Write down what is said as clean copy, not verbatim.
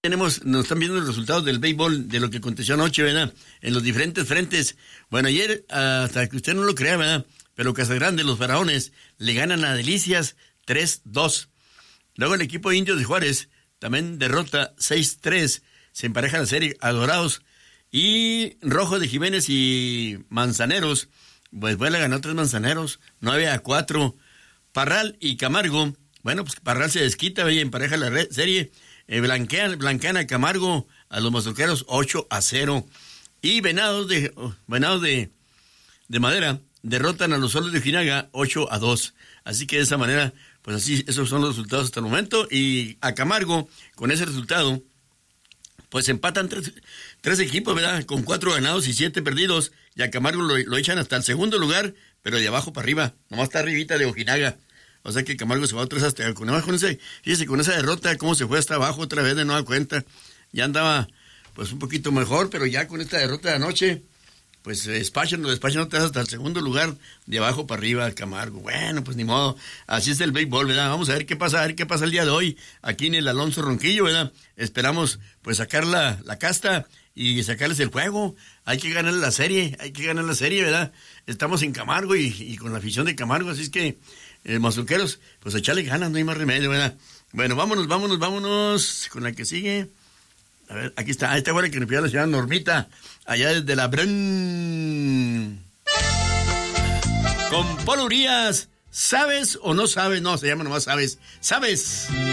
Nos están viendo los resultados del béisbol, de lo que aconteció anoche, ¿verdad? En los diferentes frentes. Bueno, ayer, hasta que usted no lo crea, ¿verdad? Pero Casagrande, los Faraones, le ganan a Delicias 3-2. Luego el equipo de Indios de Juárez también derrota 6-3. Se empareja la serie a Dorados. Y Rojo de Jiménez y Manzaneros, pues vuela a ganar 3 Manzaneros, 9-4. Parral y Camargo, bueno, pues Parral se desquita, y empareja la serie. Blanquean a Camargo, a los mazorqueros 8-0. Y Venados de Madera derrotan a los Soles de Ojinaga 8-2. Así que de esa manera, pues así, esos son los resultados hasta el momento. Y a Camargo, con ese resultado, pues empatan tres equipos, ¿verdad? Con 4 ganados y 7 perdidos. Y a Camargo lo echan hasta el segundo lugar, pero de abajo para arriba. Nomás está arribita de Ojinaga. O sea que Camargo se va otra vez hasta con esa derrota, cómo se fue hasta abajo otra vez de nueva cuenta. Ya andaba pues un poquito mejor, pero ya con esta derrota de anoche, pues lo despachan otra vez hasta el segundo lugar, de abajo para arriba el Camargo. Bueno, pues ni modo, así es el béisbol, ¿verdad? Vamos a ver qué pasa el día de hoy aquí en el Alonso Ronquillo, ¿verdad? Esperamos pues sacar la casta y sacarles el juego. Hay que ganar la serie, ¿verdad? Estamos en Camargo y con la afición de Camargo, así es que mazorqueros, pues echarle ganas, no hay más remedio, ¿verdad? Bueno, vámonos con la que sigue. A ver, aquí está, esta hora que nos pide la señora Normita, allá desde la Bren. Con Paul Urias, ¿sabes o no sabes? No, se llama nomás ¿sabes? ¿Sabes?